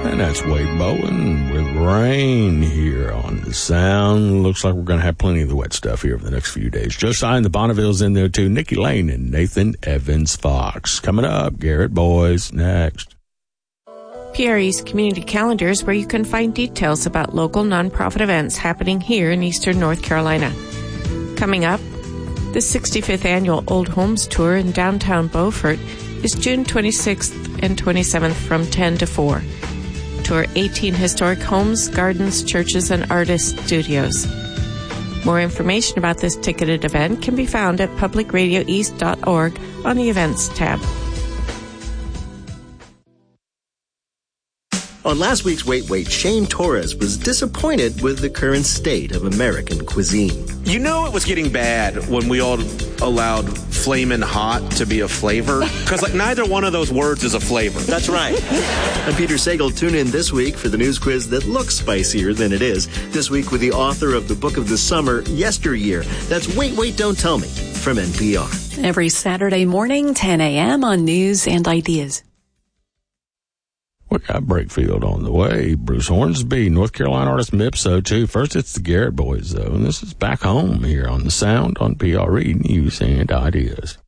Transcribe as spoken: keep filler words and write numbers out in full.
And that's Wade Bowen with Rain here on the Sound. Looks like we're going to have plenty of the wet stuff here over the next few days. Josiah and the Bonnevilles in there too. Nikki Lane and Nathan Evans Fox. Coming up, Garrett Boys next. P R E's community calendar is where you can find details about local nonprofit events happening here in Eastern North Carolina. Coming up, the sixty-fifth annual Old Homes Tour in downtown Beaufort is June twenty-sixth and twenty-seventh from ten to four. Tour eighteen historic homes, gardens, churches, and artist studios. More information about this ticketed event can be found at public radio east dot org on the Events tab. On last week's Wait Wait, Shane Torres was disappointed with the current state of American cuisine. You know it was getting bad when we all allowed flamin' hot to be a flavor? Because like neither one of those words is a flavor. That's right. I'm Peter Sagal. Tune in this week for the news quiz that looks spicier than it is. This week with the author of the book of the summer, Yesteryear. That's Wait Wait, Don't Tell Me from N P R. Every Saturday morning, ten a.m. on News and Ideas. We got Brakefield on the way. Bruce Hornsby, North Carolina artist from Ipso, too. First, it's the Garrett Boys, though, and this is Back Home here on the Sound on P R E News and Ideas.